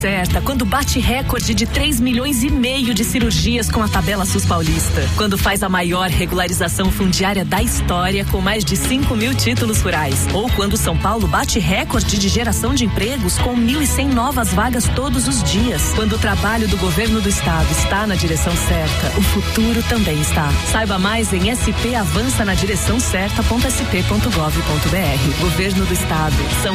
Certa, quando bate recorde de 3,5 milhões de cirurgias com a tabela SUS Paulista. Quando faz a maior regularização fundiária da história com mais de 5 mil títulos rurais. Ou quando São Paulo bate recorde de geração de empregos com 1.100 novas vagas todos os dias. Quando o trabalho do governo do estado está na direção certa, o futuro também está. Saiba mais em spavançanadireçãocerta.sp.gov.br. Governo do Estado. São